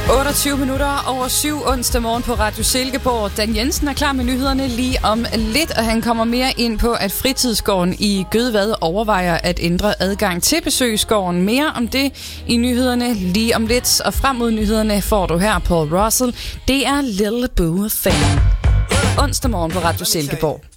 28 minutter over 7 onsdag morgen på Radio Silkeborg. Dan Jensen er klar med nyhederne lige om lidt, og han kommer mere ind på, at Fritidsgården i Gødvad overvejer at ændre adgang til besøgsgården. Mere om det i nyhederne lige om lidt, og frem mod nyhederne får du her Paul Russell. Det er Lil Boo Thing. Onsdag morgen på Radio Silkeborg.